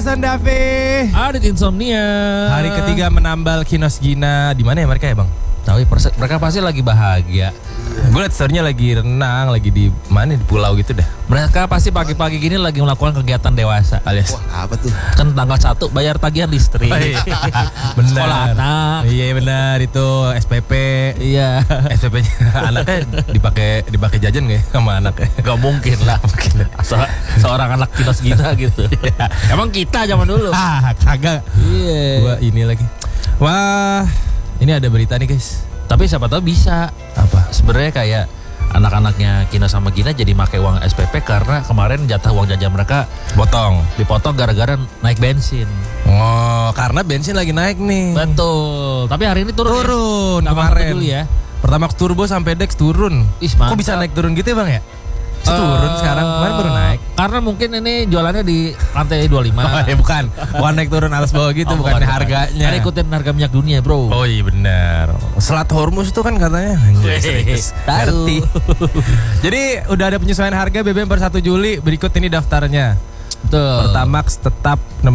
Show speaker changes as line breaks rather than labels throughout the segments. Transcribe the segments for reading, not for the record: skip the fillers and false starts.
Hasan Davi.
Adit Insomnia.
Hari ketiga menambal Kinos Gina. Di mana ya mereka ya bang?
Tahu mereka pasti lagi bahagia.
Gue liat story-nya lagi renang, lagi di mana di pulau gitu dah.
Mereka pasti pagi-pagi gini lagi melakukan kegiatan dewasa.
Alias.
Wah, apa tuh?
Kan tanggal 1 bayar tagihan listrik.
Benar.
Sekolah anak.
Iya benar itu SPP.
Iya.
SPP-nya anaknya dipakai jajan gak ya sama anaknya?
Gak mungkin lah. Seorang anak Kinos Gina gitu. Emang kita zaman dulu.
Kagak.
Iya.
Gua ini lagi. Wah, ini ada berita nih guys.
Tapi siapa tahu bisa.
Apa?
Sebenarnya kayak anak-anaknya Kina sama Gina jadi pakai uang SPP karena kemarin jatah uang jajan mereka dipotong gara-gara naik bensin.
Oh, karena bensin lagi naik nih.
Betul. Tapi hari ini turun
kemarin.
Dulu ya.
Pertamax Turbo sampai Dex turun. Kok bisa naik turun gitu ya bang ya? Turun sekarang, kemarin baru naik.
Karena mungkin ini jualannya di lantai 25.
Oh ya bukan naik turun alas bawah gitu, bukan harganya.
Karena ikutin harga minyak dunia bro.
Oh iya benar. Selat Hormuz itu kan katanya. Ngerti. Jadi udah ada penyesuaian harga BBM per 1 Juli. Berikut ini daftarnya.
Betul.
Pertamax tetap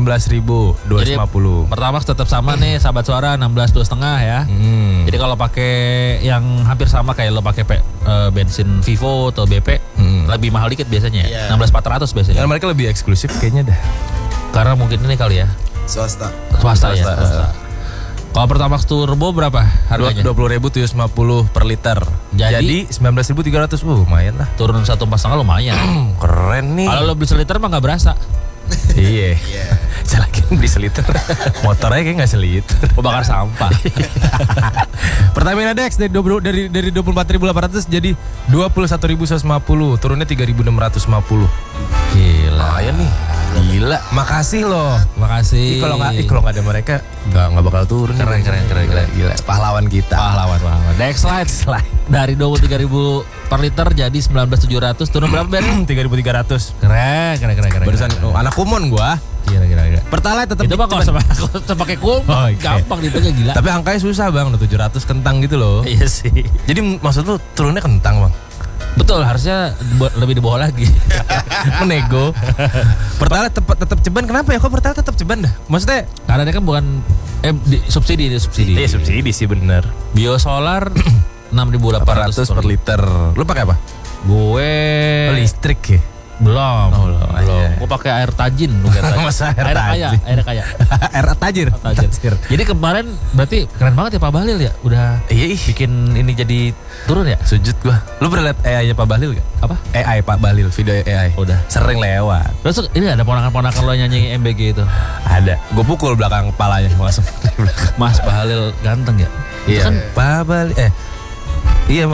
16.250.
Pertamax tetap sama nih sahabat suara 16,2,5 ya. Jadi kalau pakai yang hampir sama kayak lo pakai bensin Vivo atau BP lebih mahal dikit biasanya ya. 16.400 biasanya.
Karena mereka lebih eksklusif kayaknya dah.
Karena mungkin ini kali ya.
Swasta.
Ya. Kalau Pertamax Turbo berapa harganya?
20.750 per liter. Jadi 19.300. Lumayan lah.
Turun 1,5 lumayan.
Keren nih.
Kalau lo beli seliter mah nggak berasa.
Iya. Saya lagi beli seliter. Motornya kayak nggak seliter.
Bakar sampah.
Pertamina Dex dari 24.800 jadi 21.150. Turunnya 3.650.
Gila.
Lumayan nih. Gila, makasih loh.
Makasih.
Kalau nggak ada mereka nggak bakal turun.
Keren.
Gila. Pahlawan kita.
Pahlawan. Dex Slide dari 23.000 per liter jadi 19.700. Turun berapa Ben?
3.300.
Keren.
Barusan anak kumon gua.
Gila.
Pertalite tetap
itu mah kalau sama pakai kumon gampang ditanya gila.
Tapi angkanya susah bang, 700 kentang gitu loh.
Iya sih.
Jadi maksud lu turunnya kentang bang?
Betul, harusnya lebih di bawah lagi.
Menego. Pertalite tetap ceban, kenapa ya kok Pertalite tetap ceban dah? Maksudnya
karena dia kan bukan subsidi.
Iya subsidi sih bener.
Biosolar 6.800
per liter. Lu pakai apa?
Gue
listrik ya?
Belum.
Iya.
Gue pakai air tajin.
Masa air
kaya.
Air tajir.
Jadi kemarin berarti keren banget ya Pak Bahlil ya. Udah bikin ini jadi turun ya.
Sujud gua. Lu pernah liat AI-nya Pak Bahlil gak?
Apa?
AI Pak Bahlil, video AI.
Udah.
Sering lewat.
Terus ini ada ponakan-ponakan lo nyanyi MBG itu.
Ada. Gue pukul belakang kepalanya langsung.
Mas Bahlil ganteng ya.
Iya.
Kan
Pak Bahlil. Iya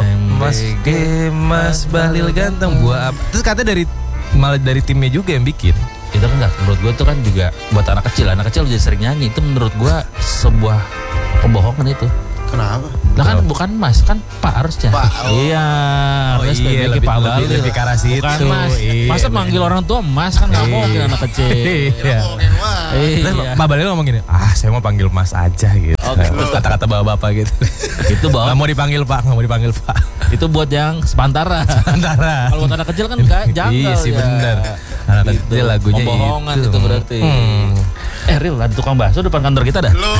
Mas Bahlil ganteng. Gua apa? Terus katanya malah dari timnya juga yang bikin.
Itu kan enggak, menurut gue itu kan juga buat anak kecil jadi sering nyanyi. Itu menurut gue sebuah pembohongan itu.
Kenapa?
Lah kan bukan Mas, kan Pak harusnya.
Iya.
Lebih Pak Bahlil.
Lebih ke arah situ.
Bukan Mas. Masa manggil orang tua Mas kan nggak mungkin anak kecil.
Iya. Pak Bahlil ngomong gini, saya mau panggil Mas aja gitu. Kata-kata bapak-bapak gitu.
Itu
nggak mau dipanggil Pak.
Itu buat yang sepantara. Kalau buat anak kecil kan janggal.
Iya sih bener. Anak kecil lagunya
pembohongan
itu
berarti. Ril, ada tukang bakso depan kantor kita dah.